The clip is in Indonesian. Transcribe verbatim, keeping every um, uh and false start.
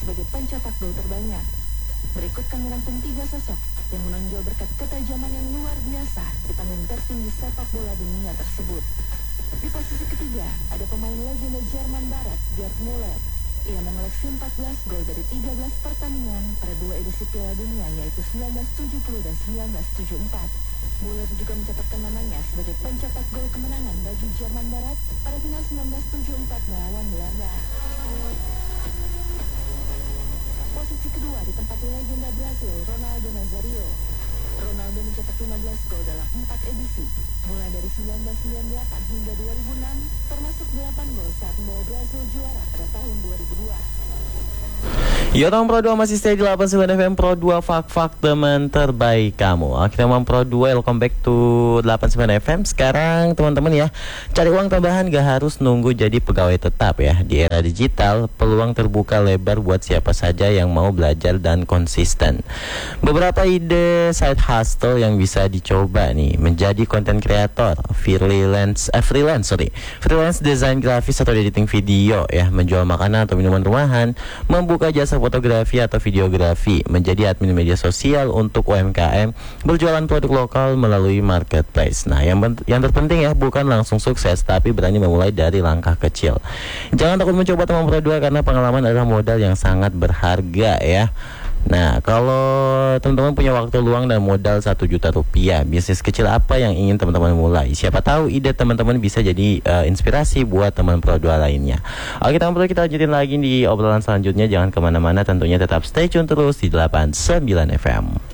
sebagai pencetak gol terbanyak. Berikut kami rangkum tiga sosok yang menonjol berkat ketajaman yang luar biasa di panggung tertinggi sepak bola dunia tersebut. Di posisi ketiga, ada pemain legenda Jerman Barat, Gerd Müller. Ia mengoleksi empat belas gol dari tiga belas pertandingan pada dua edisi Piala Dunia, yaitu seribu sembilan ratus tujuh puluh dan seribu sembilan ratus tujuh puluh empat. Müller juga mencatatkan namanya sebagai pencetak gol kemenangan bagi Jerman Barat pada final seribu sembilan ratus tujuh puluh empat melawan Belanda. Posisi kedua ditempati legenda Brazil, Ronaldo Nazario. Ronaldo mencetak lima belas gol dalam empat edisi, mulai dari seribu sembilan ratus sembilan puluh delapan hingga dua ribu enam, termasuk delapan gol saat membawa Brazil juara pada tahun dua ribu dua. Yo teman Pro dua masih stay di delapan puluh sembilan F M Pro dua, fak-fak teman terbaik kamu. Akhirnya teman Pro dua, welcome back to delapan puluh sembilan F M. Sekarang teman-teman ya, cari uang tambahan gak harus nunggu jadi pegawai tetap ya. Di era digital, peluang terbuka lebar buat siapa saja yang mau belajar dan konsisten. Beberapa ide side hustle yang bisa dicoba nih: menjadi content creator, freelance, eh, freelance sorry, freelance desain grafis atau editing video ya, menjual makanan atau minuman rumahan, membuka jasa fotografi atau videografi, menjadi admin media sosial untuk U M K M, berjualan produk lokal melalui marketplace. Nah, yang yang terpenting ya, bukan langsung sukses, tapi berani memulai dari langkah kecil. Jangan takut mencoba teman Pro dua, karena pengalaman adalah modal yang sangat berharga ya. Nah, kalau teman-teman punya waktu luang dan modal satu juta rupiah, bisnis kecil apa yang ingin teman-teman mulai? Siapa tahu ide teman-teman bisa jadi uh, inspirasi buat teman Pro dua lainnya. Oke teman Pro, kita lanjutin lagi di obrolan selanjutnya. Jangan kemana-mana, tentunya tetap stay tune terus di delapan puluh sembilan F M.